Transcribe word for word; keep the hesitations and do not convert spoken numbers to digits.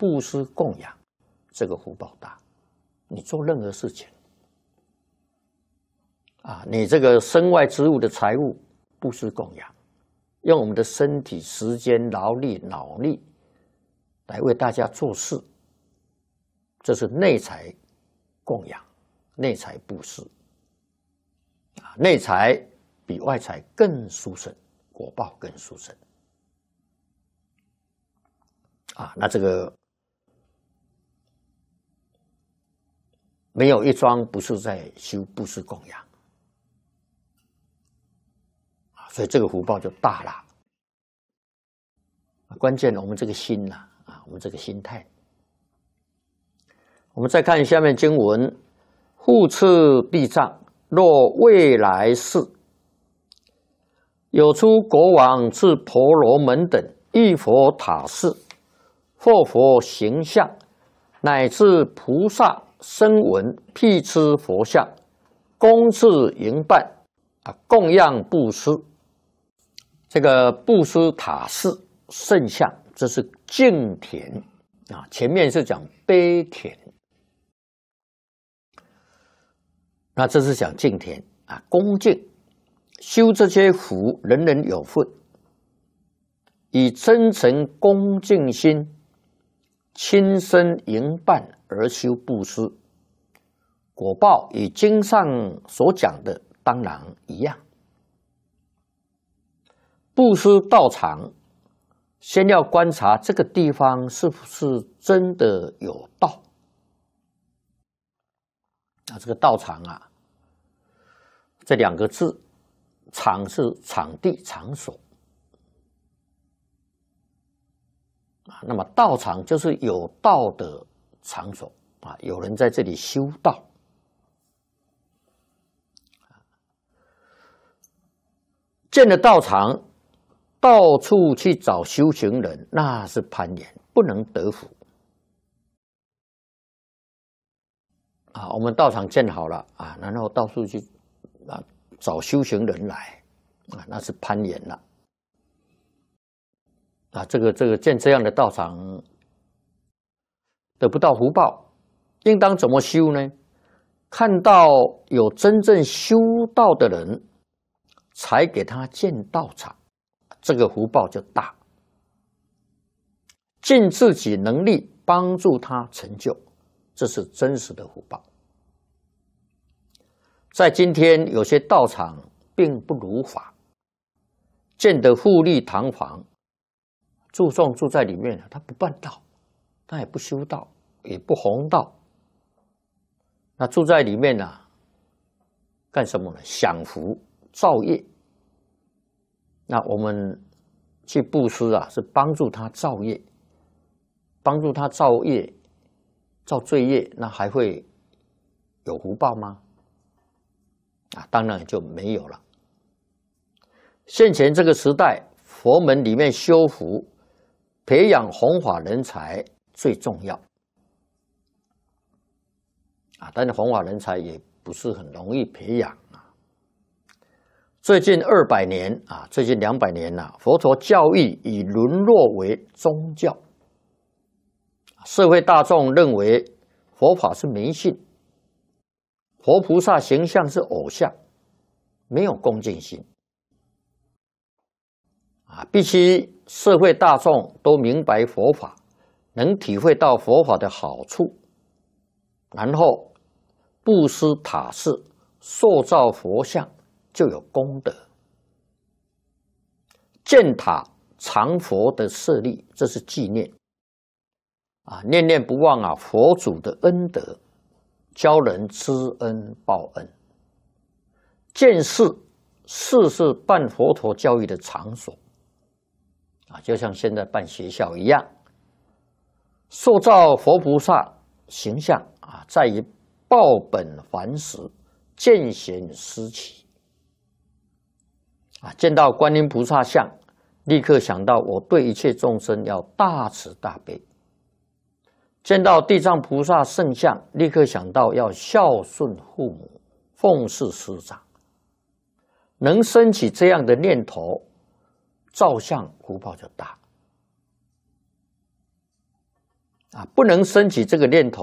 布施供养，这个福报大。你做任何事情啊，你这个身外之物的财物布施供养，用我们的身体、时间、劳力、脑力来为大家做事，这是内财供养、内财布施啊。内财比外财更殊胜，果报更殊胜啊。那这个没有一桩不是在修布施供养啊，所以这个福报就大了。关键我们这个心呐啊，我们这个心态。我们再看下面经文：复次必障，若未来世有出国王至婆罗门等一佛塔寺，或佛形象，乃至菩萨声闻辟支佛像，供置营办啊，供养布施。这个布施塔寺圣像，这是敬田啊，前面是讲悲田，那这是讲敬田啊，恭敬修这些福，人人有份，以真诚恭敬心，亲身营办而修布施，果报与经上所讲的当然一样。布施道场，先要观察这个地方是不是真的有道啊？这个道场啊，这两个字，场是场地、场所啊，那么道场就是有道的场所啊，有人在这里修道。建了道场，到处去找修行人，那是攀岩，不能得福啊。我们道场建好了啊，然后到处去啊找修行人来啊，那是攀岩了啊。这个这个建这样的道场得不到福报，应当怎么修呢？看到有真正修道的人，才给他建道场，这个福报就大。尽自己能力帮助他成就，这是真实的福报。在今天有些道场并不如法，建得富丽堂皇，住众住在里面，他不办道，他也不修道，也不弘道，那住在里面啊，干什么呢？享福造业。那我们去布施啊，是帮助他造业，帮助他造业、造罪业，那还会有福报吗？啊，当然就没有了。现前这个时代，佛门里面修福、培养弘法人才最重要啊，但是弘法人才也不是很容易培养。最近二百年啊，最近两百年呐、啊，佛陀教义已沦落为宗教，社会大众认为佛法是迷信，佛菩萨形象是偶像，没有恭敬心啊！必须社会大众都明白佛法，能体会到佛法的好处，然后布施塔寺，塑造佛像，就有功德。建塔常佛的舍利，这是纪念啊，念念不忘啊佛祖的恩德，教人知恩报恩。建寺，寺是办佛陀教育的场所啊，就像现在办学校一样。塑造佛菩萨形象啊，在于报本还时，见贤思齐。啊，见到观音菩萨像，立刻想到我对一切众生要大慈大悲；见到地藏菩萨圣像，立刻想到要孝顺父母，奉事师长。能升起这样的念头，照相福报就大啊，不能升起这个念头